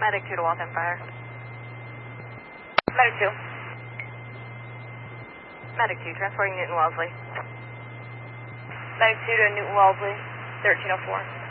Medic 2 to Waltham Fire. Medic 2. Medic 2, transporting Newton Wellesley. Medic 2 to Newton Wellesley, 1304.